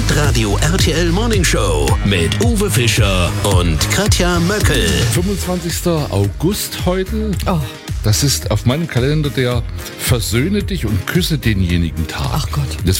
Hitradio RTL Morning Show mit Uwe Fischer und Katja Möckel. 25. August heute. Oh. Das ist auf meinem Kalender der Versöhne dich und küsse denjenigen Tag. Ach Gott.